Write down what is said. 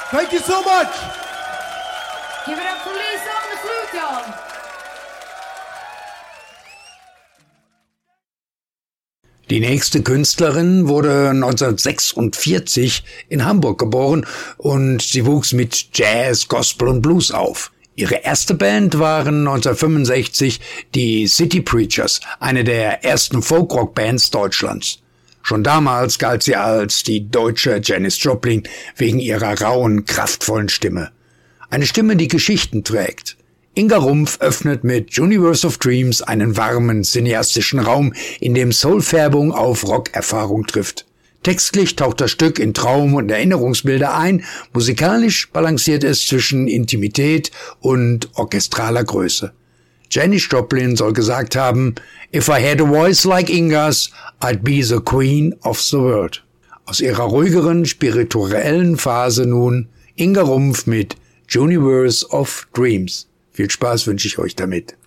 Thank you so much. Give it up for Lisa on the flute, y'all. Die nächste Künstlerin wurde 1946 in Hamburg geboren und sie wuchs mit Jazz, Gospel und Blues auf. Ihre erste Band waren 1965 die City Preachers, eine der ersten Folkrock-Bands Deutschlands. Schon damals galt sie als die deutsche Janis Joplin wegen ihrer rauen, kraftvollen Stimme. Eine Stimme, die Geschichten trägt. Inga Rumpf öffnet mit Universe of Dreams einen warmen, cineastischen Raum, in dem Soul-Färbung auf Rock-Erfahrung trifft. Textlich taucht das Stück in Traum- und Erinnerungsbilder ein, musikalisch balanciert es zwischen Intimität und orchestraler Größe. Janis Joplin soll gesagt haben, "If I had a voice like Inga's, I'd be the queen of the world." Aus ihrer ruhigeren, spirituellen Phase nun Inga Rumpf mit Universe of Dreams. Viel Spaß wünsche ich euch damit.